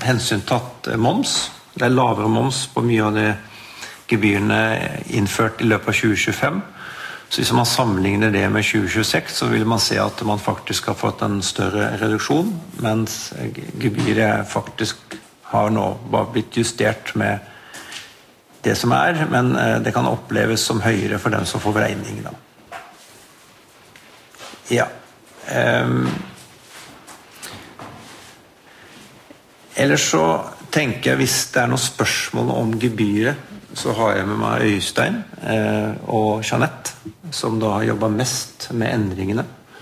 hensyntatt moms. Det lavere moms på mye av de gebyrene innført I løpet av 2025. Så hvis man sammenligner det med 2026, så vil man se at man faktisk har fått en større reduksjon, mens gebyret faktisk har nå bare blitt justert med det som men det kan oppleves som høyere for den som får beregning. Da. Ja. Ellers så tenker jeg, hvis det noen spørsmål om gebyret, så har jeg med meg Øystein og Jeanette, som da har jobbet mest med endringene.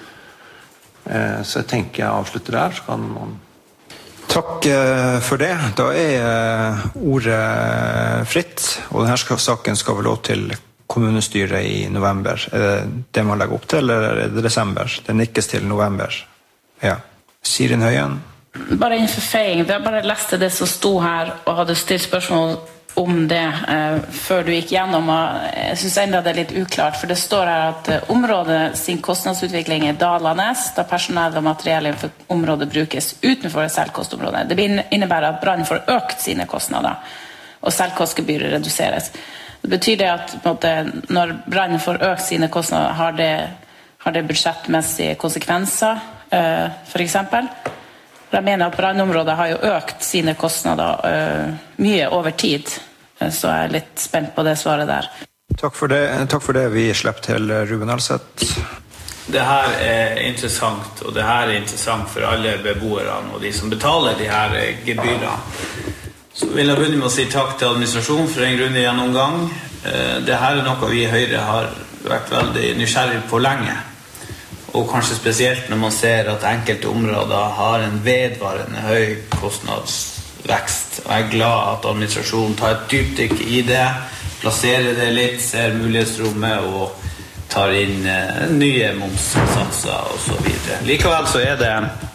Så jeg tenker jeg avslutter der, så kan man... Takk for det. Da ordet fritt, og denne saken skal vel også til kommunestyret I november. Det man legger opp til, eller det desember? Det nikkes til november. Ja. Sirin Høyen? Bare en forfeiring. Jeg bare leste det som stod her, og hadde stilt spørsmål om det før du gikk gjennom, og jeg synes enda det litt uklart, for det står her at området sin kostnadsutvikling dalende, da personell og materiell for området brukes utenfor selvkostområdet. Det innebærer at brann får økt sine kostnader, og selvkostgebyret reduseres. Det betyr det at på en måte, når brann får økt sine kostnader, har det budsjettmessige konsekvenser, for eksempel. Jeg mener at brannområdet har jo økt sine kostnader mye over tid, så jeg litt spent på det svaret der. Takk for det. Vi slipper til Ruben Alseth. Det her interessant, og det her interessant for alle beboerne og de som betaler de her gebyrene. Så vil jeg begynne med å si takk til administrasjonen for en grundig gjennomgang. Det her noe vi I Høyre har vært veldig nysgjerrig på lenge. Og kanskje spesielt når man ser at enkelte områder har en vedvarende høy kostnadsvekst. Og jeg glad at administrasjonen tar et dypdykk I det, plasserer det litt, ser mulighetsrommet og tar inn nye momssatser og så videre. Likevel så det,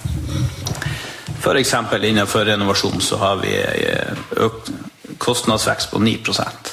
for eksempel innenfor renovasjon så har vi økt kostnadsvekst på 9%.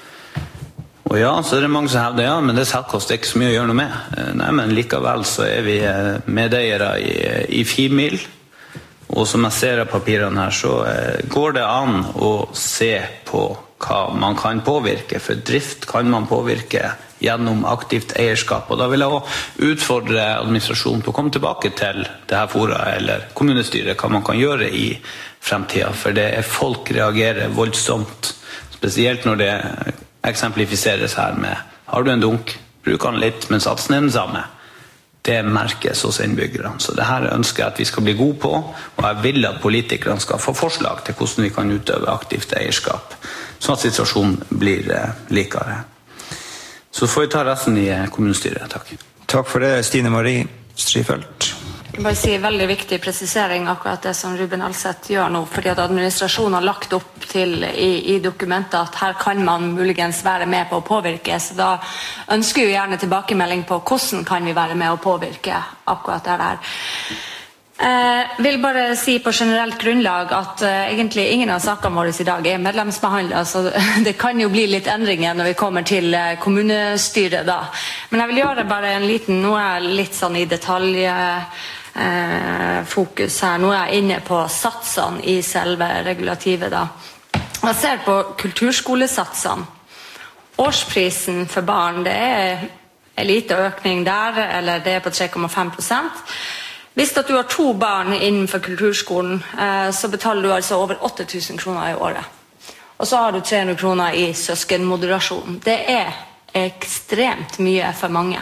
Og ja, så det mange som hevder, ja, men det selvkost ikke så mye å gjøre noe med. Nei, men likevel så vi medeiere I 4 mil, og som jeg ser av papirene her, så går det an å se på hva man kan påvirke, for drift kan man påvirke gjennom aktivt eierskap, og da vil jeg også utfordre administrasjonen på å komme tilbake til det her fora, eller kommunestyret, hva man kan gjøre I fremtiden, for det folk reagerer voldsomt, spesielt når det eksemplifiseres her med har du en dunk, bruk den litt, men satsen den samme. Det merkes hos innbyggerne. Så det her ønsker jeg at vi skal bli gode på, og jeg vil at politikerne skal få forslag til hvordan vi kan utøve aktivt eierskap, sånn at situasjonen blir likere. Så får vi ta resten I kommunestyret. Takk. Takk for det, Stine Marie Strifeldt. Jeg bare si veldig viktig presisering akkurat det som Ruben Alseth gjør nå, fordi at administrasjonen har lagt opp til I dokumentet at her kan man muligens være med på å påvirke, så da ønsker vi gjerne tilbakemelding på hvordan kan vi være med å påvirke akkurat det der. Vil bare si på generelt grunnlag at egentlig ingen av sakene våre I dag medlemsbehandlet, så det kan jo bli litt endringer når vi kommer til kommunestyret da. Men jeg vil gjøre bare en liten, nå litt sånn I detalj fokus her. Nå jeg inne på satsene I selve regulativet da. Jeg ser på kulturskolesatsene. Årsprisen for barn, det en liten økning der, eller det på 3,5%. Hvis at du har 2 barn innenfor kulturskolen, så betaler du altså over 8 000 kroner I året. Og så har du 300 kroner I søskenmoderasjon. Det ekstremt mye for mange.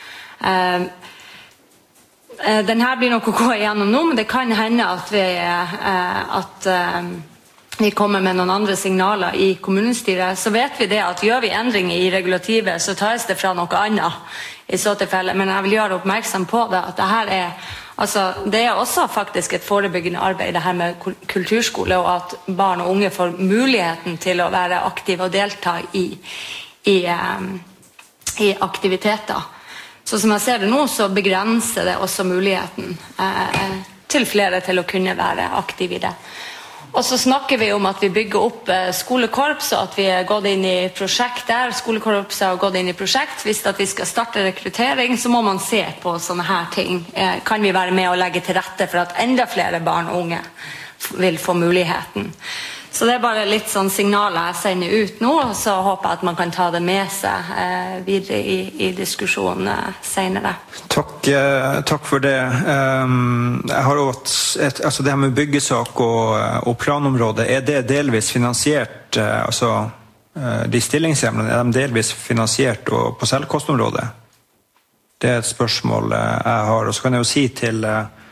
Den her blir nok å gå igjennom nå, men det kan hende at vi kommer med noen andre signaler I kommunestyret. Så vet vi det at gjør vi endringer I regulativet, så tas det fra noe annet I så tilfelle. Men jeg vil gjøre oppmerksom på det, at det her altså, det også faktisk et forebyggende arbeid, det her med kulturskole, og at barn og unge får muligheten til å være aktive og delta I aktiviteter. Så som jeg ser det nå, så begrenser det også muligheten til flere til å kunne være aktive I det. Og så snakker vi om at vi bygger opp skolekorps, og at vi gått inn I prosjekt der. Skolekorpset har gått inn I prosjekt. Hvis at vi skal starte rekruttering, så må man se på sånne her ting. Kan vi være med og legge til rette for at enda flere barn og unge vil få muligheten. Så det bare litt sånn signaler jeg sender ut nå, og så håper jeg at man kan ta det med seg videre i diskusjonen senere. Takk for det. Jeg har også altså det her med byggesak og planområde, det delvis finansiert, altså de stillingshjemlene, de delvis finansiert på selvkostområdet? Det et spørsmål jeg har, og så kan jeg jo si til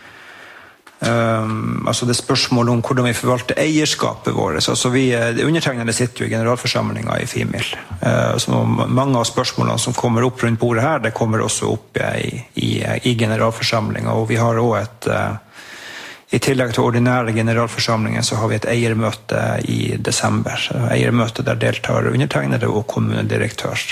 altså det spørsmålet om hvordan vi forvalter eierskapet vårt. Altså undertegnede sitter jo i generalforsamlingen i FIMIL. Så mange av spørsmålene som kommer opp rundt bordet her, det kommer også opp i generalforsamlingen. Og vi har også i tillegg til ordinære generalforsamlingen, så har vi et eiermøte i desember. Eiermøte der deltar undertegnede og kommunedirektør.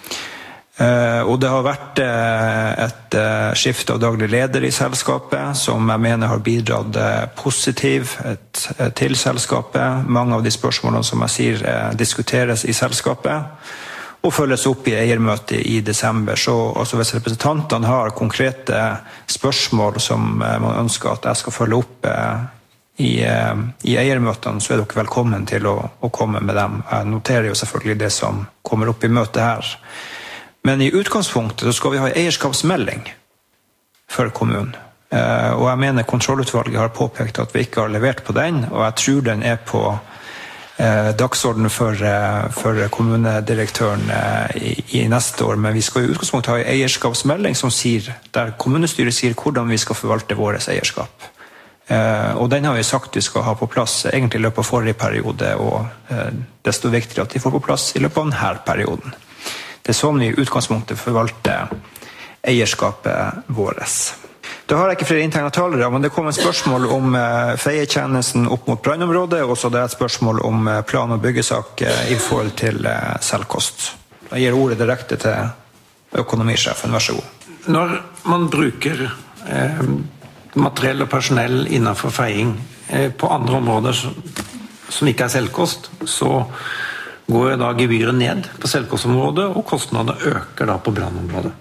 Og det har vært et skifte av daglig leder i selskapet som jeg mener har bidratt positivt til selskapet. Mange av de spørsmålene som jeg sier diskuteres i selskapet og følges opp i eiermøtet i desember. Så altså, hvis representantene har konkrete spørsmål som man ønsker at jeg skal følge opp i eiermøtene, så dere velkommen til å komme med dem. Jeg noterer jo selvfølgelig det som kommer opp i møtet her. Men i utgangspunktet så skal vi ha en eierskapsmelding for kommunen. Og jeg mener kontrollutvalget har påpekt at vi ikke har levert på den, og jeg tror den på dagsordenen for kommunedirektøren i neste år. Men vi skal i utgangspunktet ha en eierskapsmelding som der kommunestyret sier hvordan vi skal forvalte vårt eierskap. Og den har vi sagt vi skal ha på plass egentlig i løpet av forrige periode, og desto viktigere at de får på plass i løpet av denne perioden. Det sånn vi i utgangspunktet forvalter eierskapet vårt. Da har jeg ikke flere interne talere, men det kommer et spørsmål om feietjenesten opp mot brannområdet, og så det et spørsmål om plan- og byggesak i forhold til selvkost. Jeg gir ordet direkte til økonomisjefen, vær så god. Når man bruker materiell og personell innenfor feiing på andre områder som ikke selvkost, så går da gebyret ned på selvkostområdet, og kostnadene øker da på brannområdet.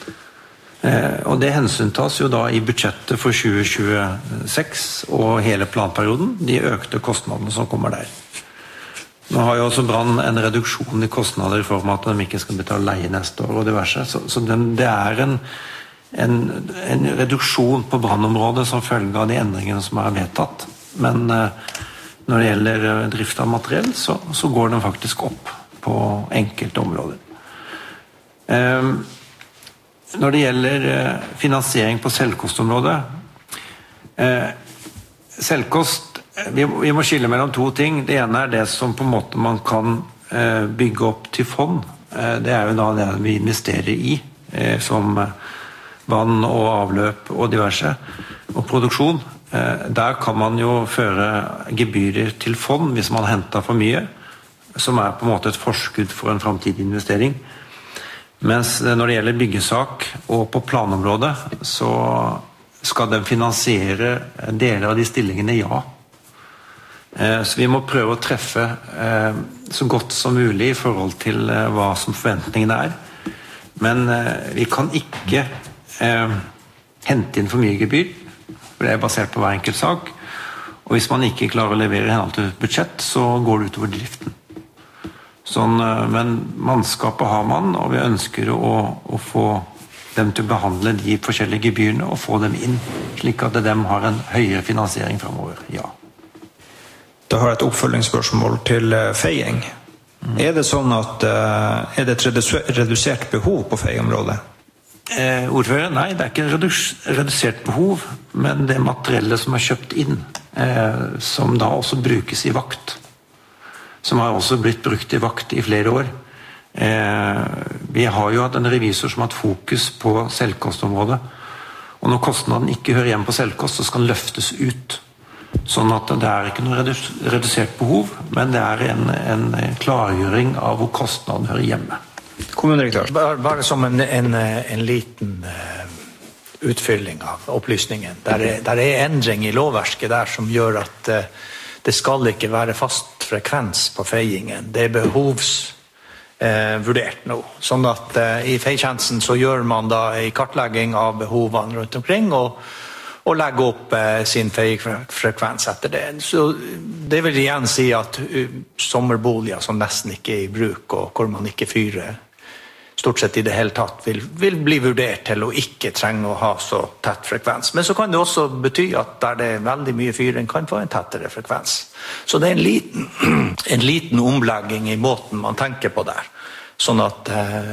Og det hensyntas jo da i budsjettet for 2026 og hele planperioden, de økte kostnadene som kommer der. Nå har jo også brann en reduksjon i kostnader i form av at de ikke skal betale leie neste år og diverse, så det en reduksjon på brannområdet som følge av de endringene som vedtatt. Men når det gjelder drift av materiell, så går den faktisk opp på enkelte områder. Når det gjelder finansiering på selvkostområdet, selvkost, vi må skille mellom to ting. Det ene det som på en måte man kan bygge opp til fond. Det jo da det vi investerer i, som vann og avløp og diverse, og produksjon. Der kan man jo føre gebyrer til fond hvis man henter for mye, som på en måte et forskudd for en fremtidig investering. Mens når det gjelder byggesak og på planområdet, så skal den finansiere deler av de stillingene, ja. Så vi må prøve å treffe så godt som mulig i forhold til hva som forventningene Men vi kan ikke hente inn for mye gebyr, for det basert på hver enkelt sak. Og hvis man ikke klarer å levere i henhold til budsjett, så går det utover driften. Men mannskapet har man, og vi ønsker å få dem til å behandle de forskjellige gebyrene og få dem inn, slik at de har en høyere finansiering fremover, ja. Da har jeg et oppfølgingsspørsmål til feiing. Det sånn at det et redusert behov på feieområdet? Ordfører, nei, det ikke redusert behov, men det materiellet som kjøpt inn, som da også brukes i vakt, som har også blitt brukt i vakt i flere år. Vi har jo hatt en revisor som har hatt fokus på selvkostområdet, og når kostnaden ikke hører hjemme på selvkost, så skal den løftes ut. Sånn at det ikke noe redusert behov, men det en klargjøring av hvor kostnaden hører hjemme. Kommunedirektør. Bare som en liten utfylling av opplysningen. Der endring i lovverket der som gjør at det skal ikke være fast frekvens på feiingen. Det behovsvurdert nå. Sånn at i feitjenesten så gjør man da en kartlegging av behovene rundt omkring, og og legge opp sin feiefrekvens etter det. Så det vil igjen si at sommerboliger som nesten ikke er i bruk, og hvor man ikke fyrer stort sett i det hele tatt, vil bli vurdert til å ikke trenge å ha så tett frekvens. Men så kan det også bety at der det er veldig mye fyring kan få en tettere frekvens. Så det er en liten omlegging i måten man tenker på der. Sånn at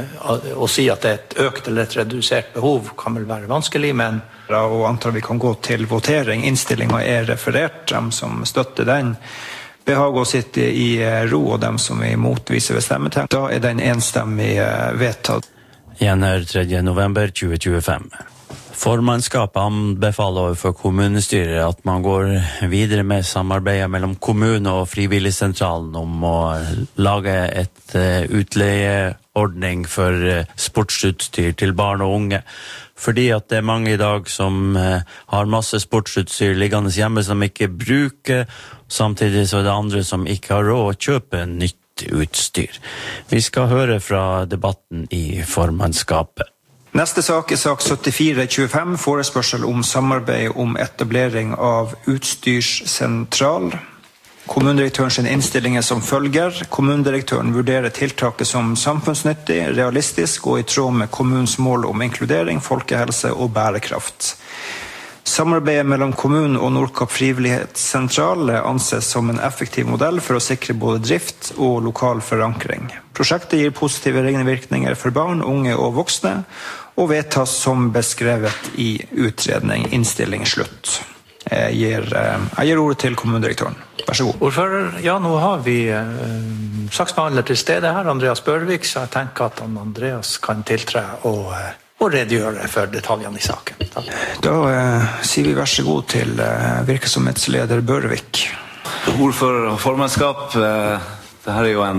å si at det er et økt eller et redusert behov kan vel være vanskelig, men og antar vi kan gå til votering. Innstillingen er referert, dem som støtter den. Behag å sitte i ro, og dem som er imot viser ved stemmetegn. Da er den enstemmig vedtatt. Gjennom 3. november 2025. Formannskapet anbefaler overfor kommunestyret at man går videre med samarbeidet mellom kommune og frivilligsentralen om å lage et utleieordning for sportsutstyr til barn og unge. Fordi at det er mange i dag som har masse sportsutstyr liggende hjemme som de ikke bruker, samtidig så er det andre som ikke har råd å kjøpe nytt utstyr. Vi skal høre fra debatten i formannskapet. Neste sak er sak 7425, forespørsel om samarbeid om etablering av utstyrssentral. Kommunedirektøren sin innstilling er som følger. Kommunedirektøren vurderer tiltaket som samfunnsnyttig, realistisk og i tråd med kommunens mål om inkludering, folkehelse og bærekraft. Samarbeidet mellom kommunen og Nordkapp frivillighetssentral anses som en effektiv modell for å sikre både drift og lokal forankring. Prosjektet gir positive ringvirkninger for barn, unge og voksne, og vedtas som beskrevet i utredning. Innstilling slutt. Jeg gir ordet til kommunedirektøren. Vær så god. Ordfører, ja, nå har vi saksbehandler til stede her, Andreas Børvik, så jeg tenker at Andreas kan tiltre og redegjøre for detaljene i saken. Takk. Da sier vi vær så god til virksomhetsleder Børvik. Ordfører og formannskap, det her er jo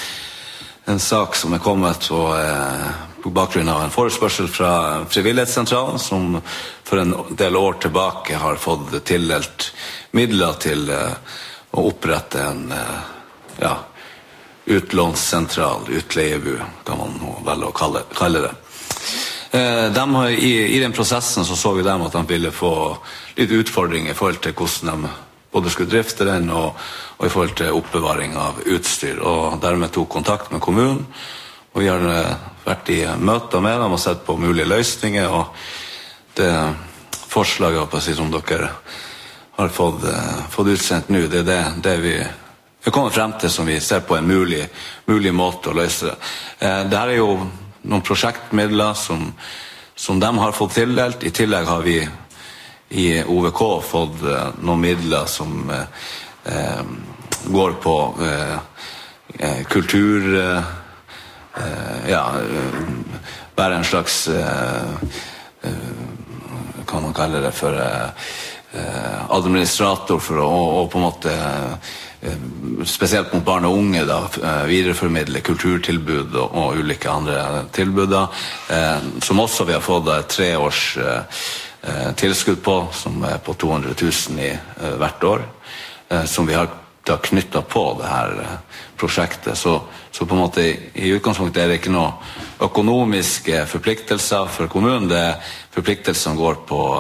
en sak som er kommet på bakgrunn av en forespørsel fra Frivillighetssentralen, som for en del år tilbake har fått tildelt midler til å opprette en utlånssentral, utleiebu, kan man vel kalle det. I den prosessen så vi dem at de ville få litt utfordringer i forhold til hvordan de både skulle drifte den og i forhold til oppbevaring av utstyr, og dermed tok kontakt med kommunen, og vi har vært i møter med dem og sett på mulige løsninger, og det forslaget som dere har fått utsendt nå, det er det vi kommer frem til som vi ser på en mulig måte å løse det. Det her er jo noen prosjektmidler som de har fått tildelt. I tillegg har vi i OVK fått noen midler som går på kultur, bare en slags kan man kalle det for administrator for å på en måte spesielt mot barn og unge da, videreformidle kulturtilbud og ulike andre tilbud som også vi har fått 3 års tilskudd på, som er på 200 000 hvert år, som vi har da knyttet på det her prosjektet. Så på en måte i utgangspunktet er det ikke noe økonomiske forpliktelser for kommunen, det er forpliktelser som går på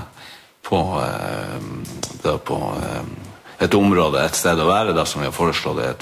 et område, et sted å være da, som vi har foreslått i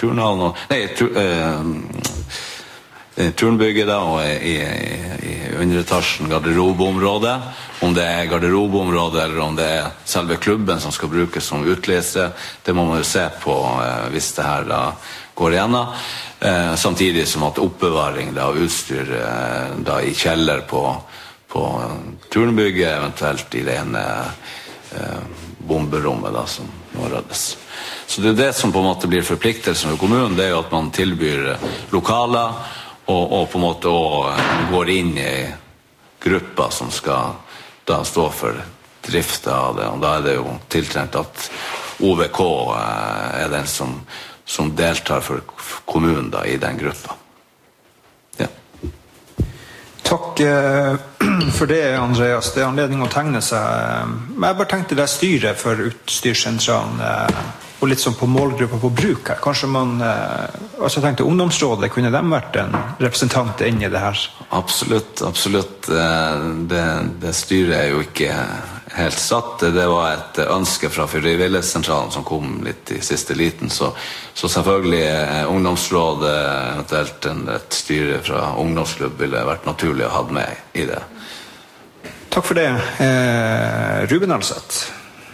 turnbygget da, og i underetasjen garderobeområdet. Om det er garderobeområdet eller om det er selve klubben som skal brukes som utleie, det må man jo se på hvis det her da går igjennom. Samtidig som at oppbevaring av utstyr da, i kjeller på turnbygget, eventuelt i det ene bomberommet da, som må ryddes. Så det er det som på en måte blir forpliktelsen for kommunen, det er jo at man tilbyr lokaler og på en måte går inn i grupper som skal da stå for drift av det, og da er det jo tiltrengt at OVK er den som deltar for kommunen da, i den gruppa. Takk for det, Andreas. Det er anledning å tegne seg. Men jeg bare tenkte det er styret for utstyrssentralen, og litt sånn på målgruppa på bruk her. Kanskje jeg tenkte ungdomsrådet, kunne de vært en representant inn i det her? Absolutt. Det styret er jo ikke helt satt. Det var et ønske fra frivillighetssentralen som kom litt I siste liten, så selvfølgelig ungdomsrådet, eventuelt et styre fra ungdomsklubb ville vært naturlig å ha med I det. Takk for det. Ruben Alseth.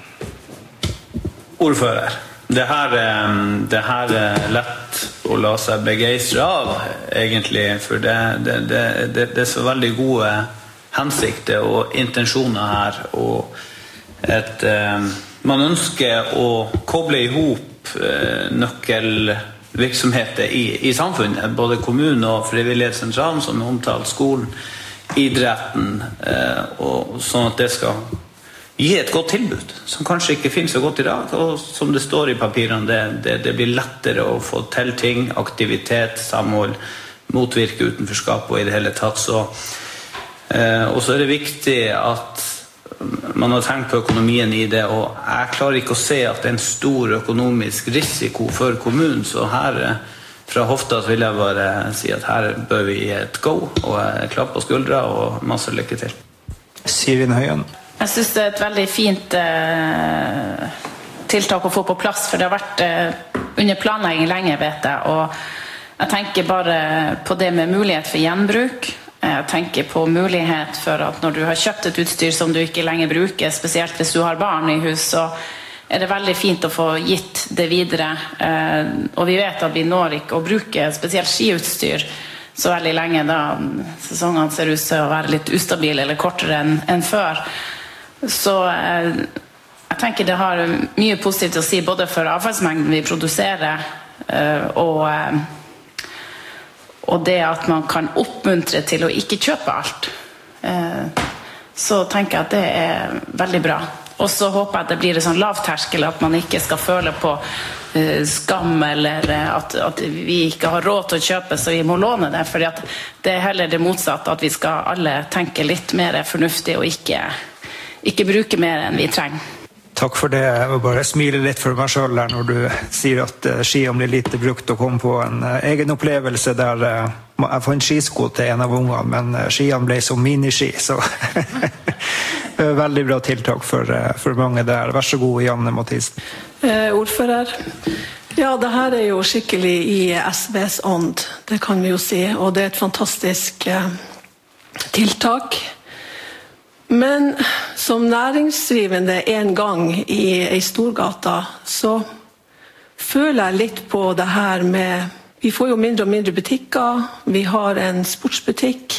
Ordfører. Det her lett å la seg begeistre av, egentlig, for det så veldig gode hensikter og intensjoner her, og man ønsker å koble ihop nøkkelvirksomheter I samfunnet, både kommunen og frivillighetssentralen, som omtalt skolen, idretten, og sånn at det skal gi et godt tilbud, som kanskje ikke finnes så godt I dag, og som det står I papirene, det blir lettere å få til ting, aktivitet, samhold, motvirke utenforskap og I det hele tatt. Og så det viktig at man har tenkt på økonomien I det, og jeg klarer ikke å se at det en stor økonomisk risiko for kommunen, så her fra hofta så vil jeg bare si at her bør vi gi et go, og klapp på skuldra, og masse lykke til. Sirin Høyen. Jeg synes det et veldig fint tiltak å få på plass, for det har vært under planlegging lenge, vet jeg, og jeg tenker bare på det med mulighet for gjenbruk. Jeg tenker på mulighet for at når du har kjøpt et utstyr som du ikke lenger bruker, spesielt hvis du har barn I hus, så det veldig fint å få gitt det videre. Og vi vet at vi når ikke å bruke spesielt skiutstyr så veldig lenge, da sesongene ser ut til å være litt ustabile eller kortere enn før. Så jeg tenker det har mye positivt å si både for avfallsmengden vi produserer og det at man kan oppmuntre til å ikke kjøpe alt. Så tenker jeg at det veldig bra. Og så håper jeg at det blir en sånn lavterskel at man ikke skal føle på skam eller at vi ikke har råd til å kjøpe så vi må låne det, for det heller det motsatte, at vi skal alle tenke litt mer fornuftig og ikke bruke mer enn vi trenger. Takk for det. Jeg vil bare smile litt for meg selv her når du sier at skiene blir lite brukt og kom på en egen opplevelse der jeg fant skisko til en av ungene, men skiene ble som miniski, så veldig bra tiltak for mange der. Vær så god, Janne Mathisen. Ordfører. Ja, det her jo skikkelig I SVs ånd, det kan vi jo si, og det et fantastisk tiltak. Men som næringsdrivende en gang I Storgata, så føler jeg litt på det her med, vi får jo mindre og mindre butikker, vi har en sportsbutikk,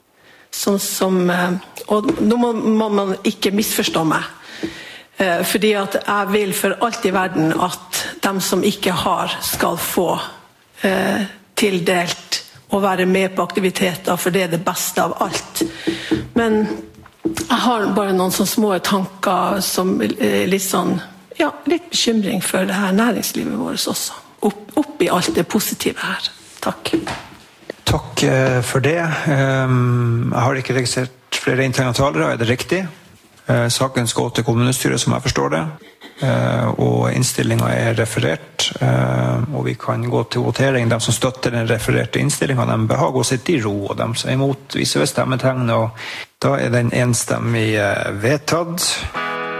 og nå må man ikke misforstå meg, fordi at jeg vil for alt I verden at de som ikke har skal få tildelt å være med på aktiviteter, for det det beste av alt. Men jeg har bare noen sånne små tanker som litt sånn, ja, litt bekymring for det her næringslivet vårt også. Opp I alt det positive her. Takk. Takk for det. Jeg har ikke registrert flere interne talere, det riktig? Saken skal gå til kommunestyret, som jeg forstår det. Og innstillingen referert, og vi kan gå til votering. De som støtter den refererte innstillingen, de behager å sitte I ro, og de som imot viser ved stemmetegn, og da den enstemmig vedtatt.